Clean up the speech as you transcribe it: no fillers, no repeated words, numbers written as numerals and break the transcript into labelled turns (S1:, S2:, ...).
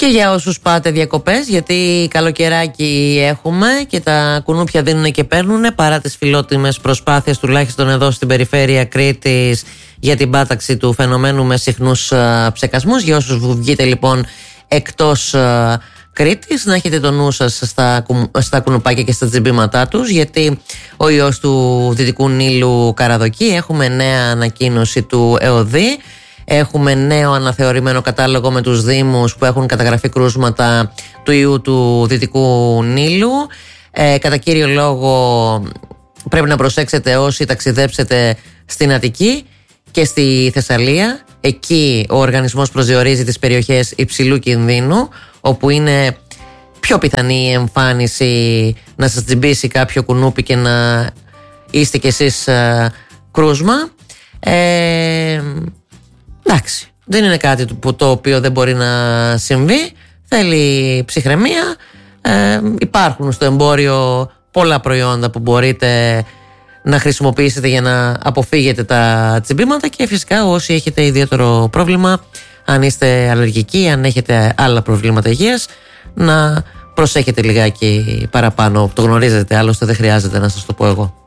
S1: Και για όσους πάτε διακοπές, γιατί καλοκαιράκι έχουμε και τα κουνούπια δίνουν και παίρνουν, παρά τις φιλότιμες προσπάθειες τουλάχιστον εδώ στην περιφέρεια Κρήτης για την πάταξη του φαινομένου με συχνούς ψεκασμούς. Για όσους βγείτε λοιπόν εκτός Κρήτης, να έχετε το νου σας στα κουνουπάκια και στα τσιμπήματά τους, γιατί ο ιός του Δυτικού Νείλου Καραδοκεί. Έχουμε νέα ανακοίνωση του ΕΟΔΗ. Έχουμε νέο αναθεωρημένο κατάλογο με τους δήμους που έχουν καταγραφεί κρούσματα του ιού του Δυτικού Νείλου. Κατά κύριο λόγο πρέπει να προσέξετε όσοι ταξιδέψετε στην Αττική και στη Θεσσαλία. Εκεί ο οργανισμός προσδιορίζει τις περιοχές υψηλού κινδύνου, όπου είναι πιο πιθανή η εμφάνιση να σας τσιμπήσει κάποιο κουνούπι και να είστε κι εσείς κρούσμα. Εντάξει, δεν είναι κάτι το οποίο δεν μπορεί να συμβεί. Θέλει ψυχραιμία. Υπάρχουν στο εμπόριο πολλά προϊόντα που μπορείτε να χρησιμοποιήσετε για να αποφύγετε τα τσιμπήματα, και φυσικά όσοι έχετε ιδιαίτερο πρόβλημα, αν είστε αλλεργικοί, αν έχετε άλλα προβλήματα υγείας, να προσέχετε λιγάκι παραπάνω. Το γνωρίζετε, άλλωστε δεν χρειάζεται να σας το πω εγώ.